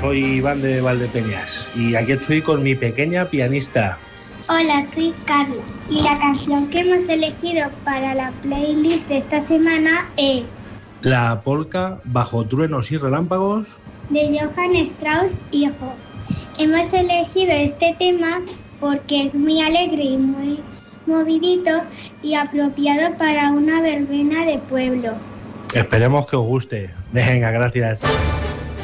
soy Iván de Valdepeñas y aquí estoy con mi pequeña pianista. Hola, soy Carla y la canción que hemos elegido para la playlist de esta semana es La polca Bajo truenos y relámpagos de Johann Strauss hijo. Hemos elegido este tema porque es muy alegre y muy movidito y apropiado para una verbena de pueblo. Esperemos que os guste. Venga, gracias.